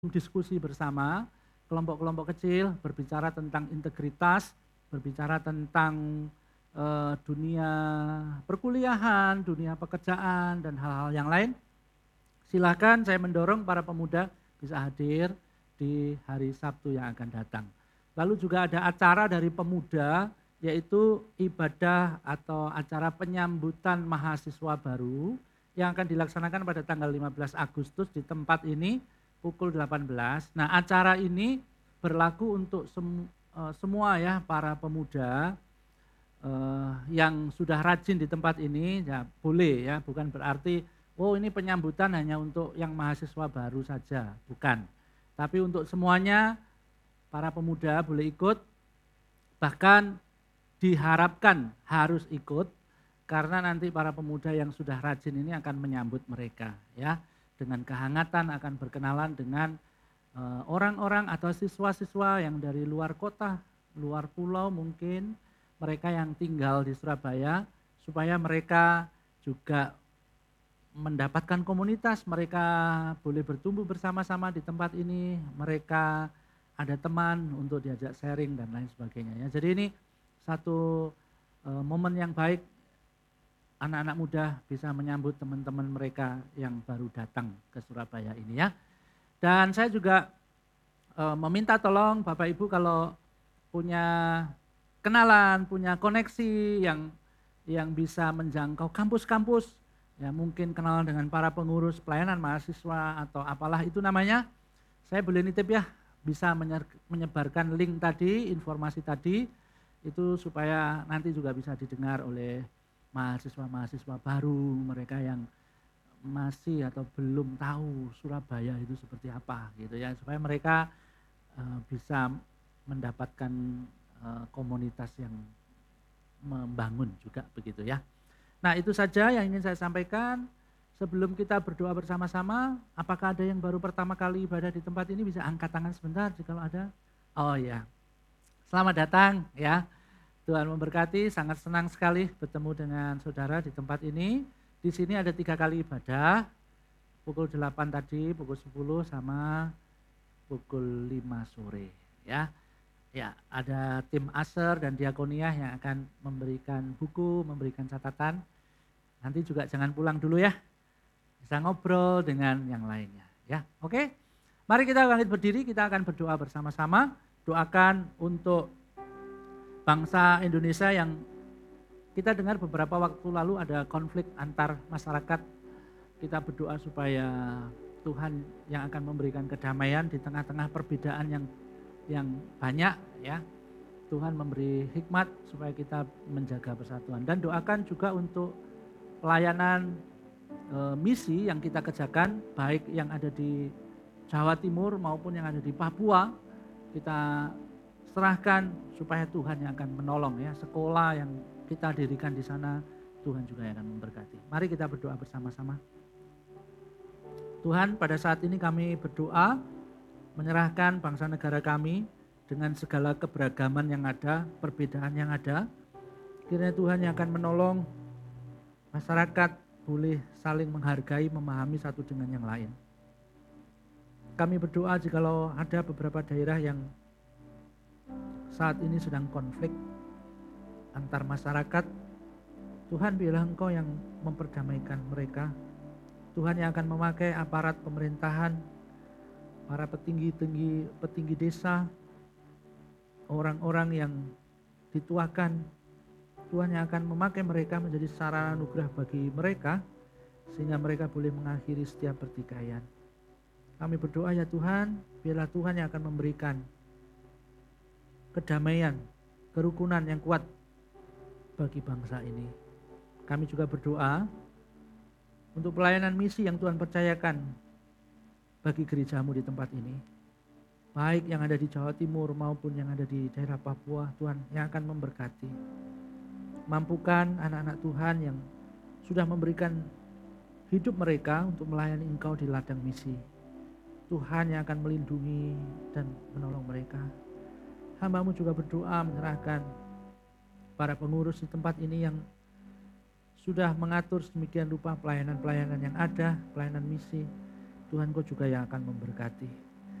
diskusi bersama, kelompok-kelompok kecil berbicara tentang integritas, berbicara tentang dunia perkuliahan, dunia pekerjaan, dan hal-hal yang lain. Silakan saya mendorong para pemuda bisa hadir di hari Sabtu yang akan datang. Lalu juga ada acara dari pemuda, yaitu ibadah atau acara penyambutan mahasiswa baru yang akan dilaksanakan pada tanggal 15 Agustus di tempat ini pukul 18. Nah, acara ini berlaku untuk semua ya para pemuda yang sudah rajin di tempat ini, ya boleh ya, bukan berarti oh ini penyambutan hanya untuk yang mahasiswa baru saja, bukan. Tapi untuk semuanya para pemuda boleh ikut, bahkan diharapkan harus ikut karena nanti para pemuda yang sudah rajin ini akan menyambut mereka ya. Dengan kehangatan akan berkenalan dengan orang-orang atau siswa-siswa yang dari luar kota, luar pulau mungkin, mereka yang tinggal di Surabaya, supaya mereka juga mendapatkan komunitas, mereka boleh bertumbuh bersama-sama di tempat ini, mereka ada teman untuk diajak sharing dan lain sebagainya ya. Jadi ini satu momen yang baik, anak-anak muda bisa menyambut teman-teman mereka yang baru datang ke Surabaya ini ya. Dan saya juga meminta tolong Bapak Ibu kalau punya kenalan, punya koneksi yang bisa menjangkau kampus-kampus, ya mungkin kenalan dengan para pengurus pelayanan mahasiswa atau apalah itu namanya, saya boleh nitip ya, bisa menyebarkan link tadi, informasi tadi, itu supaya nanti juga bisa didengar oleh mahasiswa-mahasiswa baru, mereka yang masih atau belum tahu Surabaya itu seperti apa gitu ya, supaya mereka bisa mendapatkan komunitas yang membangun juga begitu ya. Nah itu saja yang ingin saya sampaikan. Sebelum kita berdoa bersama-sama, apakah ada yang baru pertama kali ibadah di tempat ini bisa angkat tangan sebentar jika ada? Oh ya, selamat datang ya. Tuhan memberkati, sangat senang sekali bertemu dengan saudara di tempat ini. Di sini ada 3 kali ibadah, pukul 8 tadi, pukul 10 sama pukul 5 sore. Ya, ada tim Aser dan Diakonia yang akan memberikan buku, memberikan catatan. Nanti juga jangan pulang dulu ya, bisa ngobrol dengan yang lainnya. Ya, oke. Mari kita bangkit berdiri, kita akan berdoa bersama-sama. Doakan untuk bangsa Indonesia yang kita dengar beberapa waktu lalu ada konflik antar masyarakat. Kita berdoa supaya Tuhan yang akan memberikan kedamaian di tengah-tengah perbedaan yang banyak ya. Tuhan memberi hikmat supaya kita menjaga persatuan. Dan doakan juga untuk pelayanan misi yang kita kerjakan, baik yang ada di Jawa Timur maupun yang ada di Papua. Kita serahkan supaya Tuhan yang akan menolong ya, sekolah yang kita dirikan di sana Tuhan juga yang akan memberkati. Mari kita berdoa bersama-sama. Tuhan, pada saat ini kami berdoa menyerahkan bangsa negara kami dengan segala keberagaman yang ada, perbedaan yang ada. Kiranya Tuhan yang akan menolong masyarakat boleh saling menghargai, memahami satu dengan yang lain. Kami berdoa jikalau ada beberapa daerah yang saat ini sedang konflik antar masyarakat, Tuhan biarlah Engkau yang memperdamaikan mereka. Tuhan yang akan memakai aparat pemerintahan, para petinggi desa, orang-orang yang dituakan, Tuhan yang akan memakai mereka menjadi sarana anugerah bagi mereka, sehingga mereka boleh mengakhiri setiap pertikaian. Kami berdoa ya Tuhan, biarlah Tuhan yang akan memberikan kedamaian, kerukunan yang kuat bagi bangsa ini. Kami juga berdoa untuk pelayanan misi yang Tuhan percayakan bagi gerejamu di tempat ini. Baik yang ada di Jawa Timur maupun yang ada di daerah Papua, Tuhan yang akan memberkati. Mampukan anak-anak Tuhan yang sudah memberikan hidup mereka untuk melayani Engkau di ladang misi. Tuhan yang akan melindungi dan menolong mereka. Hamba-Mu juga berdoa menyerahkan para pengurus di tempat ini yang sudah mengatur sedemikian rupa pelayanan-pelayanan yang ada, pelayanan misi. Tuhan Kau juga yang akan memberkati.